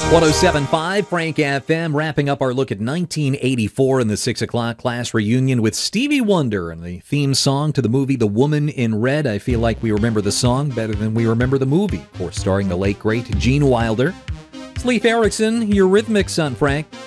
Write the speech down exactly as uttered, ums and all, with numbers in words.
one oh seven point five Frank F M, wrapping up our look at nineteen eighty-four in the six o'clock class reunion with Stevie Wonder and the theme song to the movie The Woman in Red. I feel like we remember the song better than we remember the movie, of course, starring the late, great Gene Wilder. It's Leif Erikson, your Rhythmics on Frank.